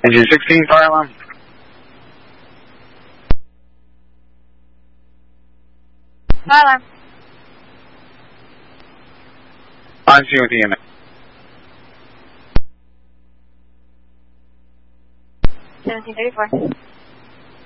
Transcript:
Engine 16, fire alarm. Fire alarm. On scene with EMS. 1734.